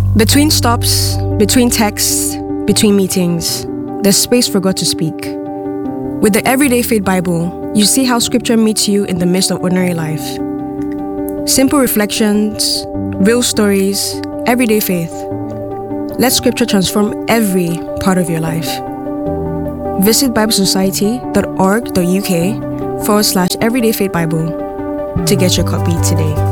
Between stops, between texts, between meetings, there's space for God to speak. With the Everyday Faith Bible, you see how Scripture meets you in the midst of ordinary life. Simple reflections, real stories, everyday faith. Let Scripture transform every part of your life. Visit biblesociety.org.uk/everydayfaithbible to get your copy today.